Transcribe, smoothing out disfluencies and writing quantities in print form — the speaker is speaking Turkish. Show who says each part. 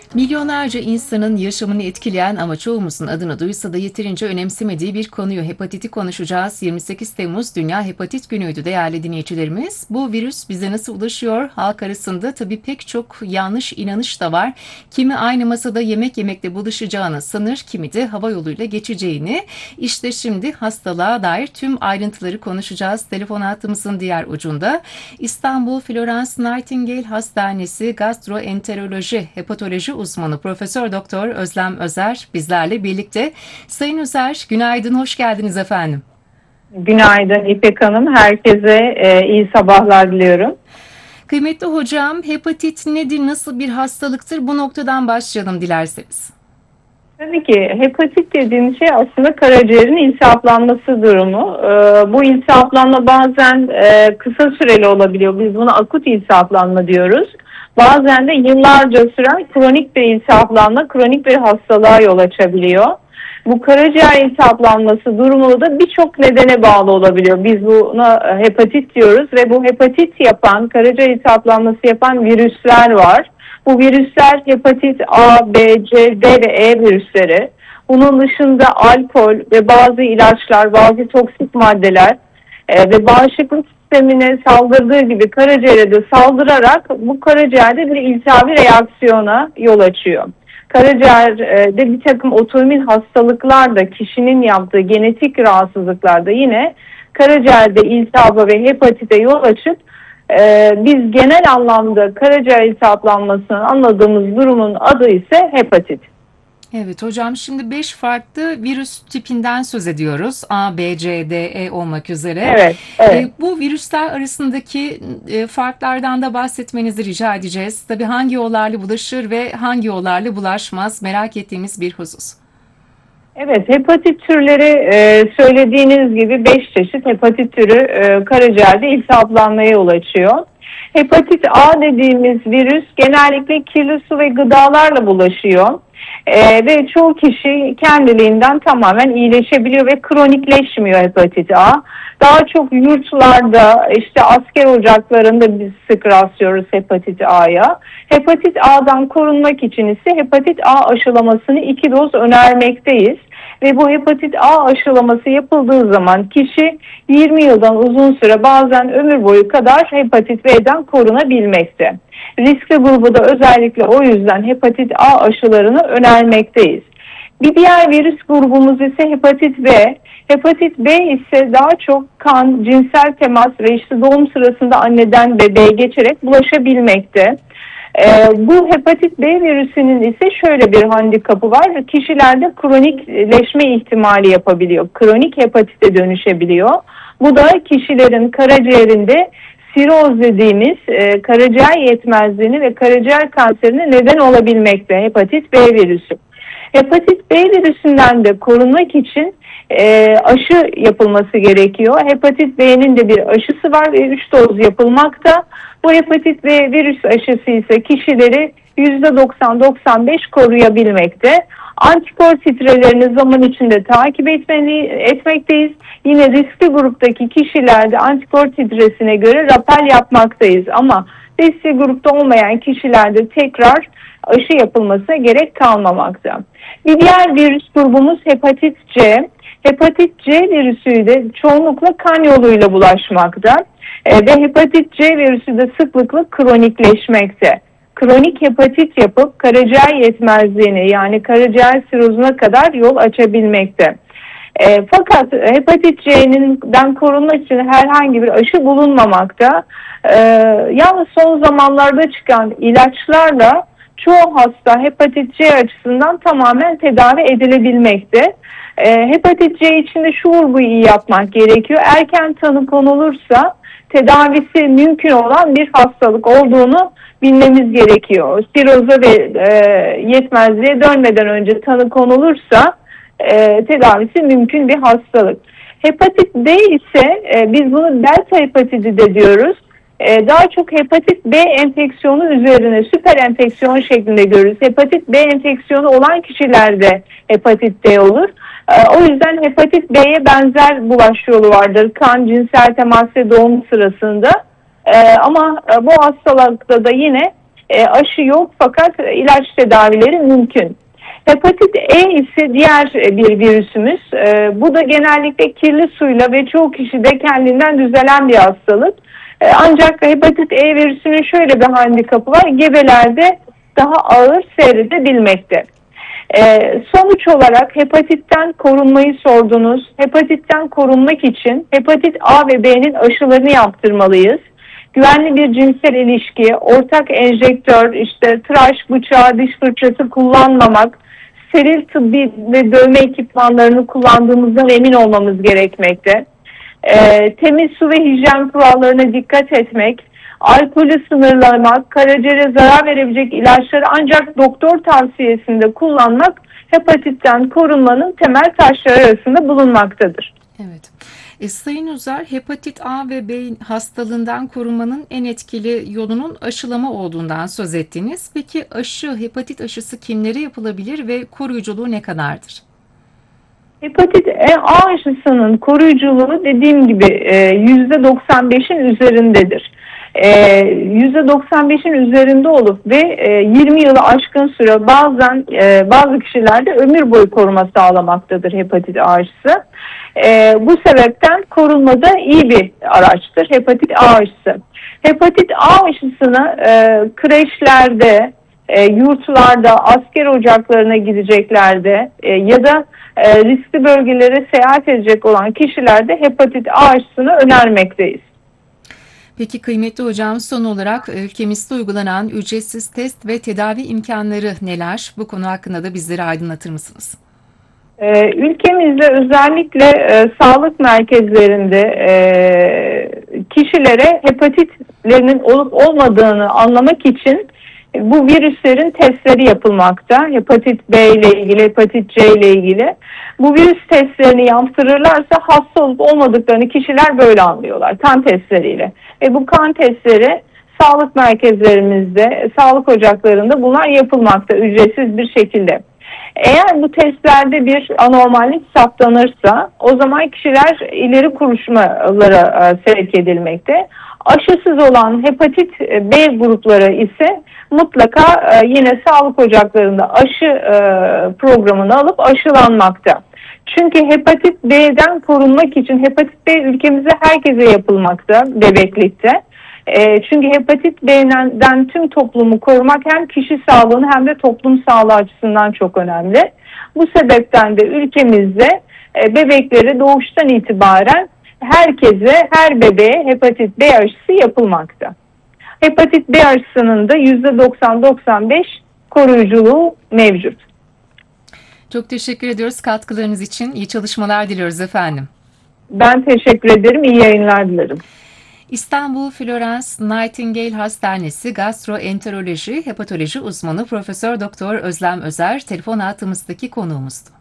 Speaker 1: Milyonlarca insanın yaşamını etkileyen ama çoğumuzun adını duysa da yeterince önemsemediği bir konuyu hepatiti konuşacağız. 28 Temmuz Dünya Hepatit Günü'ydü değerli dinleyicilerimiz. Bu virüs bize nasıl ulaşıyor? Halk arasında tabii pek çok yanlış inanış da var. Kimi aynı masada yemek yemekte buluşacağını sanır, kimi de hava yoluyla geçeceğini. İşte şimdi hastalığa dair tüm ayrıntıları konuşacağız. Telefon hattımızın diğer ucunda İstanbul Florence Nightingale Hastanesi Gastroenteroloji Hepatoloji uzmanı Profesör Doktor Özlem Özer bizlerle birlikte. Sayın Özer, günaydın, hoş geldiniz efendim.
Speaker 2: Günaydın İpek Hanım. Herkese iyi sabahlar diliyorum.
Speaker 1: Kıymetli hocam, hepatit nedir, nasıl bir hastalıktır? Bu noktadan başlayalım dilerseniz.
Speaker 2: Tabii ki hepatit dediğimiz şey aslında karaciğerin iltihaplanması durumu. Bu iltihaplanma bazen kısa süreli olabiliyor. Biz buna akut iltihaplanma diyoruz. Bazen de yıllarca süren kronik bir iltihaplanma, kronik bir hastalığa yol açabiliyor. Bu karaciğer iltihaplanması durumu da birçok nedene bağlı olabiliyor. Biz buna hepatit diyoruz ve bu hepatit yapan, karaciğer iltihaplanması yapan virüsler var. Bu virüsler hepatit A, B, C, D ve E virüsleri. Bunun dışında alkol ve bazı ilaçlar, bazı toksik maddeler ve bağışıklık sistemine saldırdığı gibi karaciğere de saldırarak bu karaciğerde bir iltihabi reaksiyona yol açıyor. Karaciğerde bir takım otoimmün hastalıklar da kişinin yaptığı genetik rahatsızlıklar da yine karaciğerde iltihaba ve hepatite yol açıp biz genel anlamda karaciğer iltihaplanmasını anladığımız durumun adı ise hepatit.
Speaker 1: Evet hocam, şimdi 5 farklı virüs tipinden söz ediyoruz. A, B, C, D, E olmak üzere.
Speaker 2: Evet, evet.
Speaker 1: Bu virüsler arasındaki farklardan da bahsetmenizi rica edeceğiz. Tabii hangi yollarla bulaşır ve hangi yollarla bulaşmaz, merak ettiğimiz bir husus.
Speaker 2: Evet, hepatit türleri söylediğiniz gibi 5 çeşit hepatit türü karaciğerde iltihaplanmaya yol açıyor. Hepatit A dediğimiz virüs genellikle kirli su ve gıdalarla bulaşıyor. Ve çoğu kişi kendiliğinden tamamen iyileşebiliyor ve kronikleşmiyor hepatit A. Daha çok yurtlarda, işte asker ocaklarında biz sık rastlıyoruz hepatit A'ya. Hepatit A'dan korunmak için ise hepatit A aşılamasını 2 doz önermekteyiz. Ve bu hepatit A aşılaması yapıldığı zaman kişi 20 yıldan uzun süre, bazen ömür boyu kadar hepatit B'den korunabilmekte. Riskli grubu da özellikle o yüzden hepatit A aşılarını önermekteyiz. Bir diğer virüs grubumuz ise hepatit B. Hepatit B ise daha çok kan, cinsel temas ve işte doğum sırasında anneden bebeğe geçerek bulaşabilmekte. Bu hepatit B virüsünün ise şöyle bir handikapı var. Kişilerde kronikleşme ihtimali yapabiliyor. Kronik hepatite dönüşebiliyor. Bu da kişilerin karaciğerinde siroz dediğimiz karaciğer yetmezliğini ve karaciğer kanserine neden olabilmekte hepatit B virüsü. Hepatit B virüsünden de korunmak için aşı yapılması gerekiyor. Hepatit B'nin de bir aşısı var ve 3 doz yapılmakta. Bu hepatit B virüs aşısı ise kişileri %90-95 koruyabilmekte. Antikor titrelerini zaman içinde takip etmekteyiz. Yine riskli gruptaki kişilerde antikor titresine göre rapel yapmaktayız. Ama riskli grupta olmayan kişilerde tekrar aşı yapılmasına gerek kalmamakta. Bir diğer virüs grubumuz hepatit C. Hepatit C virüsü de çoğunlukla kan yoluyla bulaşmakta. Ve hepatit C virüsü de sıklıkla kronikleşmekte. Kronik hepatit yapıp karaciğer yetmezliğini, yani karaciğer sirozuna kadar yol açabilmekte. Fakat hepatit C'den korunmak için herhangi bir aşı bulunmamakta. Yalnız son zamanlarda çıkan ilaçlarla çoğu hasta hepatit C açısından tamamen tedavi edilebilmekte. Hepatit C için de şu vurguyu iyi yapmak gerekiyor. Erken tanı konulursa tedavisi mümkün olan bir hastalık olduğunu bilmemiz gerekiyor. Siroza ve yetmezliğe dönmeden önce tanı konulursa tedavisi mümkün bir hastalık. Hepatit B ise biz bunu delta hepatiti de diyoruz. Daha çok hepatit B enfeksiyonu üzerine süper enfeksiyon şeklinde görürüz. Hepatit B enfeksiyonu olan kişilerde hepatit D olur. O yüzden hepatit B'ye benzer bulaş yolu vardır. Kan, cinsel temas ve doğum sırasında. Ama bu hastalıkta da yine Aşı yok fakat ilaç tedavileri mümkün. Hepatit E ise diğer bir virüsümüz. Bu da genellikle kirli suyla ve çoğu kişide kendinden düzelen bir hastalık. Ancak hepatit E virüsünün şöyle bir handikapı var. Gebelerde daha ağır seyredebilmekte. Sonuç olarak hepatitten korunmayı sordunuz. Hepatitten korunmak için hepatit A ve B'nin aşılarını yaptırmalıyız. Güvenli bir cinsel ilişki, ortak enjektör, işte tıraş bıçağı, diş fırçası kullanmamak, steril tıbbi ve dövme ekipmanlarını kullandığımızdan emin olmamız gerekmekte. Temiz su ve hijyen kurallarına dikkat etmek, alkolü sınırlamak, karaciğere zarar verebilecek ilaçları ancak doktor tavsiyesinde kullanmak hepatitten korunmanın temel taşları arasında bulunmaktadır.
Speaker 1: Evet. Sayın Uzer, hepatit A ve B hastalığından korunmanın en etkili yolunun aşılama olduğundan söz ettiniz. Peki hepatit aşısı kimlere yapılabilir ve koruyuculuğu ne kadardır?
Speaker 2: Hepatit A aşısının koruyuculuğu dediğim gibi %95'in üzerindedir. %95'in üzerinde olup ve 20 yılı aşkın süre bazen bazı kişilerde ömür boyu koruma sağlamaktadır hepatit A aşısı. Bu sebepten korunmada iyi bir araçtır hepatit A aşısı. Hepatit A aşısını kreşlerde, yurtlarda, asker ocaklarına gideceklerde ya da riskli bölgelere seyahat edecek olan kişilerde hepatit A aşısını önermekteyiz.
Speaker 1: Peki kıymetli hocam, son olarak ülkemizde uygulanan ücretsiz test ve tedavi imkanları neler? Bu konu hakkında da bizleri aydınlatır mısınız?
Speaker 2: Ülkemizde özellikle sağlık merkezlerinde kişilere hepatitlerinin olup olmadığını anlamak için bu virüslerin testleri yapılmakta. Hepatit B ile ilgili, hepatit C ile ilgili. Bu virüs testlerini yaptırırlarsa hasta olup olmadıklarını kişiler böyle anlıyorlar, kan testleriyle. Ve bu kan testleri sağlık merkezlerimizde, sağlık ocaklarında bunlar yapılmakta ücretsiz bir şekilde. Eğer bu testlerde bir anormallik saptanırsa o zaman kişiler ileri konuşmalara sevk edilmekte. Aşısız olan hepatit B grupları ise mutlaka yine sağlık ocaklarında aşı programını alıp aşılanmakta. Çünkü hepatit B'den korunmak için hepatit B ülkemizde herkese yapılmakta bebeklikte. Çünkü hepatit B'den tüm toplumu korumak hem kişi sağlığını hem de toplum sağlığı açısından çok önemli. Bu sebepten de ülkemizde bebeklere doğuştan itibaren herkese, her bebeğe hepatit B aşısı yapılmakta. Hepatit B aşısının da %90-95 koruyuculuğu mevcut.
Speaker 1: Çok teşekkür ediyoruz katkılarınız için. İyi çalışmalar diliyoruz efendim.
Speaker 2: Ben teşekkür ederim. İyi yayınlar dilerim.
Speaker 1: İstanbul Florence Nightingale Hastanesi Gastroenteroloji Hepatoloji uzmanı Profesör Doktor Özlem Özer telefon hattımızdaki konuğumuzdu.